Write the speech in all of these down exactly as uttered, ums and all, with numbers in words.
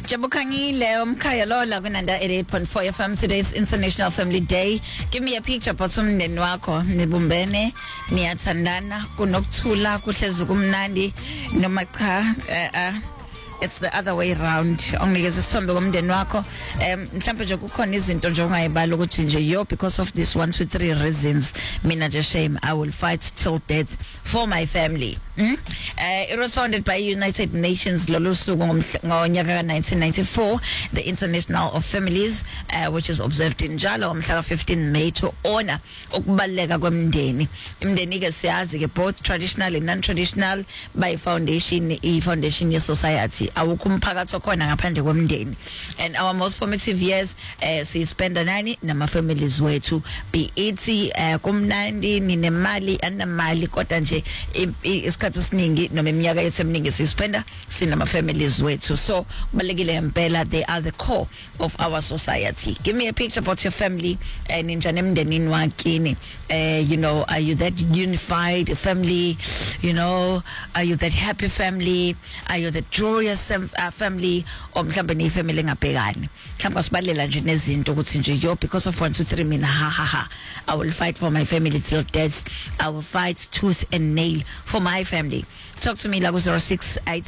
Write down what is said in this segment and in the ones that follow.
Jabukhangile umkhaya lola kunanda eighty-eight point four F M. Today's International Family Day. Give me a picture about umndeni wakho nibumbene niyathandana kunokuthula kuhlezi kumnandi noma cha uh, it's the other way around. Onginikeza isithombe komndeni wakho um mhlawumbe nje kukhona izinto nje ongayibala ukuthi nje yo because of this one two three reasons mina nje shame I will fight till death for my family. Mm? Uh, it was founded by United Nations lolu suku ngonyaka nineteen ninety-four, the International of Families, uh, which is observed in njalo ngomhla fifteen May to honor ukubaleka kwemndeni. Imndeni ke siyazi ke both traditional and non-traditional by foundation i foundation ye society awukho umphakathi okhona ngaphandle kwemndeni. And our most formative years uh, si spend nani nama families wethu be it uh, kumnandi ninemali anamali kodwa nje isikhathi esiningi noma iminyaka yethu eminingi sispenda sinama families wethu, so kubalekile impela they are the core of our society. Give me a picture about your family and ninjani emndenini wakini. Uh, you know, are you that unified family? You know, are you that happy family? Are you that joyous uh, family? Or mhlambe ni family ngabhekani mhlawumbe sibalela nje nezinto ukuthi nje yo because of one two three mina ha ha ha I will fight for my family till death. I will fight tooth and nail for my family. Talk to me like zero six eight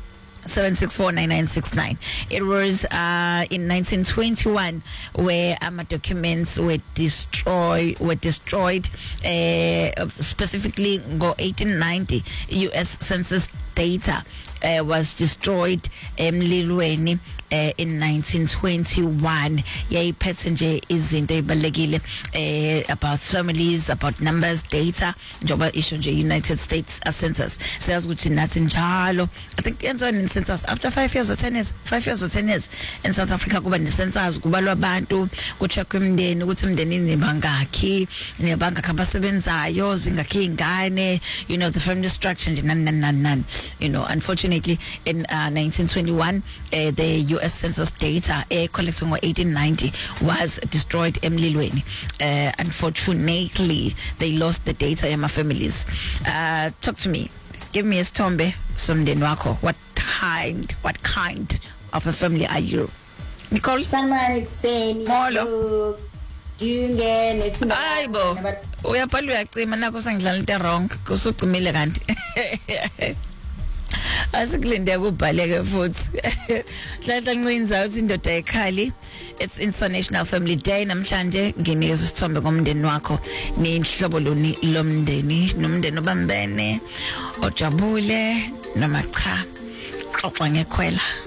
seven six four nine nine six nine. It was uh, in nineteen twenty-one where um, documents were destroyed. Were destroyed uh, specifically go eighteen ninety. U S Census data uh, was destroyed emlilweni uh, in nineteen twenty-one. Yay nje izinto ebalekile uh, about families, about numbers, data njoba issue nje United States uh, Census says ukuthi nathi njalo I think ends in census after five years or ten years five years or ten years in South Africa kuba ne census kubalwa abantu kucheck imndeni ukuthi imndenini bangakhi nebanga kabasebenzayo zingakhi ingane, you know, the family structure nje nan nan nan. You know, unfortunately in uh, nineteen twenty-one uh, the U S Census data uh, collected in eighteen ninety was destroyed emlilweni. Uh, unfortunately they lost the data in my families. Uh, talk to me, give me a stombe somndeni wakho. What kind what kind of a family are you? Nicole Sanmani Tseni Molo Dunge nethi ayibo uyaphala uyacima nakho sangidlala into wrong kusucimile kanti asikulinde kubhaleke futhi hlahla ncinza uthi indoda ekhali. It's International Family Day namhlanje nginikeza isithombe komndeni wakho nihlobo loni lomndeni nomndeni obambene ojabule noma cha xoxa ngekhwela.